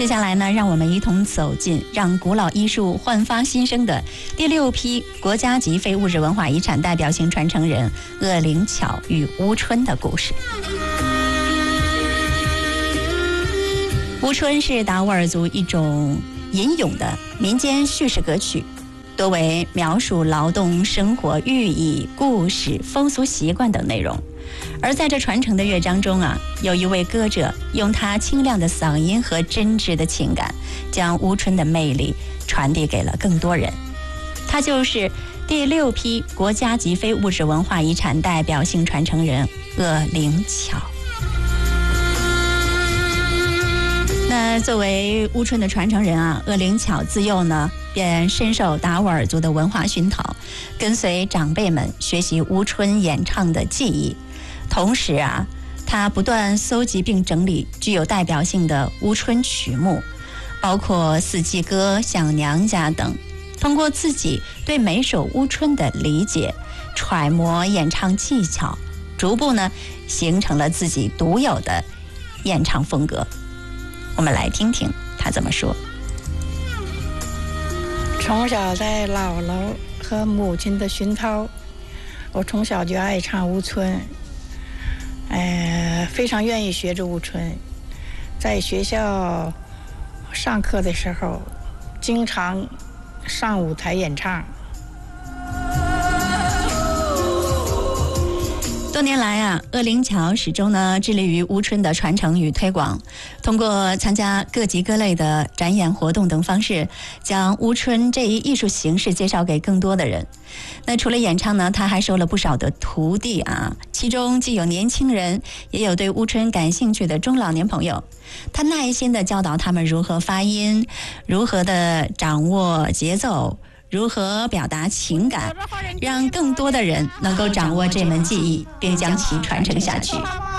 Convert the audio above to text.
接下来呢，让我们一同走进让古老艺术焕发新生的第6批国家级非物质文化遗产代表性传承人鄂灵巧与乌春的故事。乌春是达斡尔族一种吟咏的民间叙事歌曲，多为描述劳动生活寓意、故事、风俗习惯等内容。而在这传承的乐章中啊，有一位歌者用他清亮的嗓音和真挚的情感，将乌春的魅力传递给了更多人。他就是第6批国家级非物质文化遗产代表性传承人鄂灵巧。那作为乌春的传承人啊，鄂灵巧自幼呢便深受达斡尔族的文化熏陶，跟随长辈们学习乌春演唱的技艺。同时啊，他不断搜集并整理具有代表性的乌春曲目，包括四季歌、想娘家等，通过自己对每首乌春的理解，揣摩演唱技巧，逐步呢形成了自己独有的演唱风格。我们来听听他怎么说。 从小在姥姥和母亲的熏陶，我从小就爱唱乌春，非常愿意学着乌春。在学校上课的时候，经常上舞台演唱。 多年来啊，鄂灵巧始终呢致力于乌春的传承与推广，通过参加各级各类的展演活动等方式，将乌春这一艺术形式介绍给更多的人。那除了演唱呢，他还收了不少的徒弟啊，其中既有年轻人，也有对乌春感兴趣的中老年朋友。他耐心地教导他们如何发音，如何的掌握节奏，如何表达情感，让更多的人能够掌握这门技艺，并将其传承下去。